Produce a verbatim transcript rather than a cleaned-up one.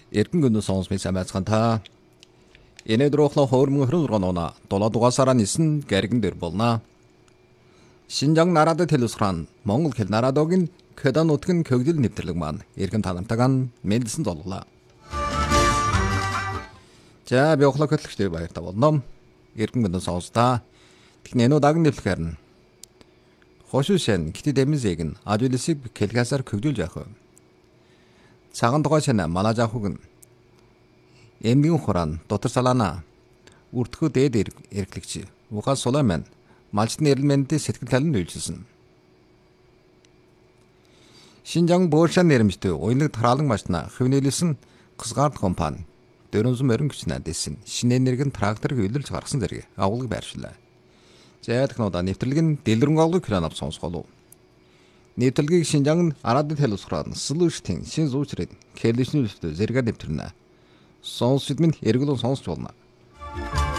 Эргэн гүн сонсмын самайцхан та. Энэдрохло хормон хөрөнгөно долоодугасараа нисэн гэргэн дөр болно. Шинжаан нарадад хэлсран Монгол хэл нарадогийн Кэдан нутгийн көгдөл нэвтрлэг маань эргэн танамтаган мэдсэн золглоо. За би охлоо хөтлөгчтэй баяртай болно. Эргэн гүн сонсдаа. Тэгнэ нөө дагийн нэвлэхээр нь Хошушэн китэд эмзэг нь ажуулсыг кэлгасаар көгдүүлж явах. Цагаан тогоошна малажаахуг нь эмгэн хуран дотор салаана үртгөө дээд эргэлэгч ухаас сулайман малчны эрэлмэнтэй сэтгэл талын үйлчилсэн. Шинжаан боошан нэрмжтэй уянаг тараалан машина хөвнөлсөн кызгард компани дөрөнзөн морин гүчнэ дэсэн шинэ энергийн тракторыг үйлдвэрлэж гаргасан зэрэг агуулгыг байршилаа. За технологи нэвтрэлгийн дэлгэрэнг агуулгыг кран авсан сонсголоо. Нэвтрэлгийг Шинжаан арадад хэлсран слуштин шин зүүчрээд кэлэшнүлтэй зэрэг нэвтрэнэ. Сонсчд минь эргэлэн сонсч болно.